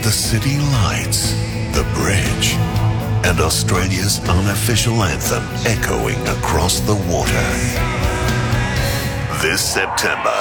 The city lights, the bridge, and Australia's unofficial anthem echoing across the water. This September,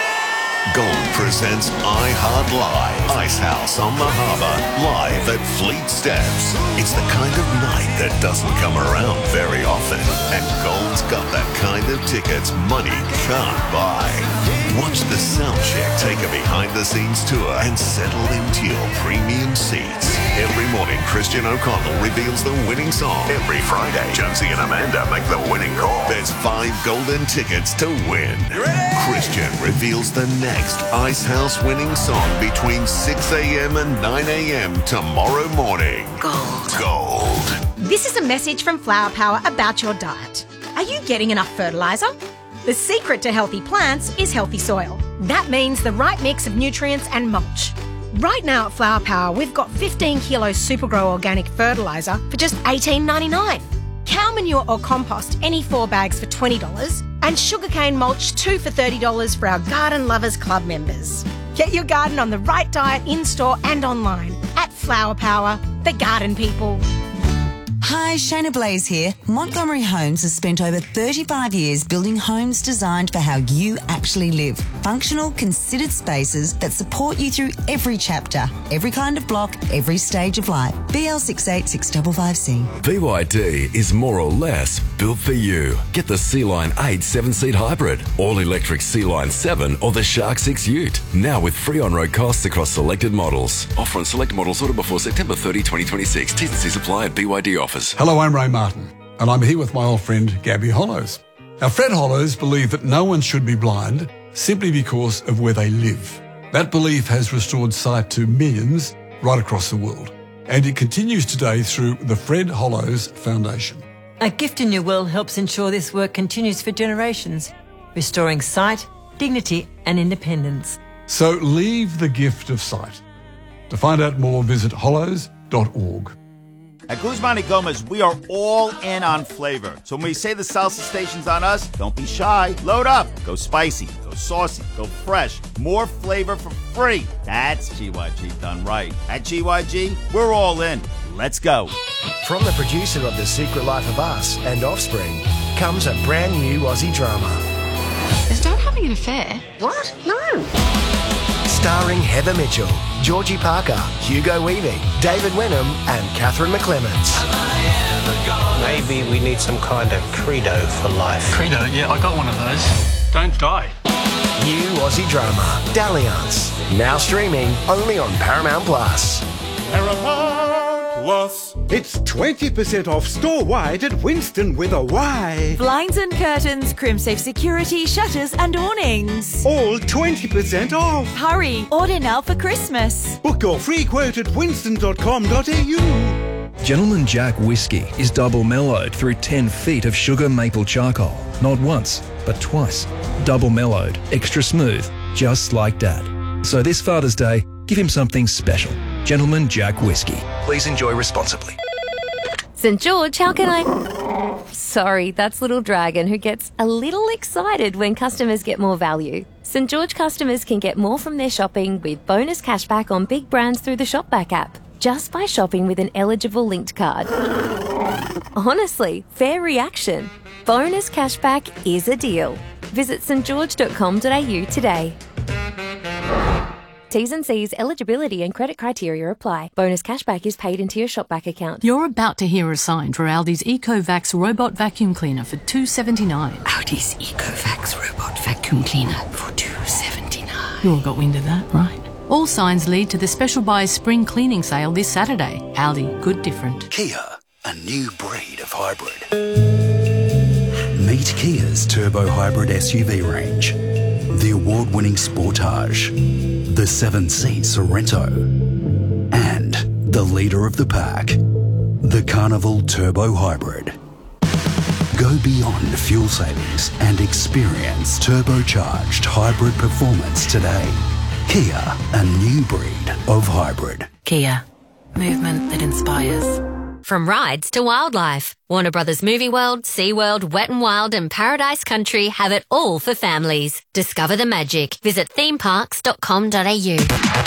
Gold presents I Heart Live, Icehouse on the Harbour, live at Fleet Steps. It's the kind of night that doesn't come around very often, and Gold's got that kind of tickets money can't buy. Watch the soundcheck take a behind-the-scenes tour and settle into your premium seats. Every morning, Christian O'Connell reveals the winning song. Every Friday, Jonesy and Amanda make the winning call. There's 5 golden tickets to win. Christian reveals the next Icehouse winning song between 6 a.m. and 9 a.m. tomorrow morning. Gold. This is a message from Flower Power about your diet. Are you getting enough fertiliser? The secret to healthy plants is healthy soil. That means the right mix of nutrients and mulch. Right now at Flower Power, we've got 15 kilos Supergrow organic fertiliser for just $18.99. Cow manure or compost, any 4 bags for $20, and sugarcane mulch 2 for $30 for our Garden Lovers Club members. Get your garden on the right diet in-store and online at Flower Power, the garden people. Hi, Shayna Blaze here. Montgomery Homes has spent over 35 years building homes designed for how you actually live. Functional, considered spaces that support you through every chapter, every kind of block, every stage of life. BL686555C. BYD is more or less built for you. Get the Sea-Line 8 7-seat hybrid, all-electric Sea-Line 7 or the Shark 6 Ute. Now with free on-road costs across selected models. Offer on select models ordered before September 30, 2026. T's and C's apply at BYD offers. Hello, I'm Ray Martin, and I'm here with my old friend Gabby Hollows. Now, Fred Hollows believed that no one should be blind simply because of where they live. That belief has restored sight to millions right across the world, and it continues today through the Fred Hollows Foundation. A Gift in Your Will helps ensure this work continues for generations, restoring sight, dignity and independence. So leave the gift of sight. To find out more, visit hollows.org. At Guzman y Gomez, we are all in on flavor. So when we say the salsa station's on us, don't be shy. Load up. Go spicy, go saucy, go fresh. More flavor for free. That's GYG done right. At GYG, we're all in. Let's go. From the producer of The Secret Life of Us and Offspring comes a brand new Aussie drama. Is Dad having an affair? What? No. Starring Heather Mitchell, Georgie Parker, Hugo Weaving, David Wenham and Catherine McClements. Maybe we need some kind of credo for life. Credo? Yeah, I got one of those. Don't die. New Aussie drama, Dalliance. Now streaming only on Paramount Plus. It's 20% off store-wide at Winston with a Y. Blinds and curtains, Crimsafe security, shutters and awnings. All 20% off. Hurry, order now for Christmas. Book your free quote at winston.com.au. Gentleman Jack Whiskey is double mellowed through 10 feet of sugar maple charcoal. Not once, but twice. Double mellowed, extra smooth, just like Dad. So this Father's Day, give him something special. Gentleman Jack Whiskey. Please enjoy responsibly. St. George, how can I... Sorry, that's Little Dragon, who gets a little excited when customers get more value. St. George customers can get more from their shopping with bonus cashback on big brands through the Shopback app, just by shopping with an eligible linked card. Honestly, fair reaction. Bonus cashback is a deal. Visit stgeorge.com.au today. T's and C's, eligibility and credit criteria apply. Bonus cashback is paid into your Shopback account. You're about to hear a sign for Aldi's EcoVax Robot Vacuum Cleaner for $2.79. Aldi's EcoVax Robot Vacuum Cleaner for $2.79. You all got wind of that, right? All signs lead to the Special Buys Spring Cleaning Sale this Saturday. Aldi, good different. Kia, a new breed of hybrid. Meet Kia's Turbo Hybrid SUV range. The award-winning Sportage, the 7-seat Sorento, and the leader of the pack, the Carnival Turbo Hybrid. Go beyond fuel savings and experience turbocharged hybrid performance today. Kia, a new breed of hybrid. Kia, movement that inspires. From rides to wildlife, Warner Brothers Movie World, SeaWorld, Wet n Wild and Paradise Country have it all for families. Discover the magic. Visit themeparks.com.au.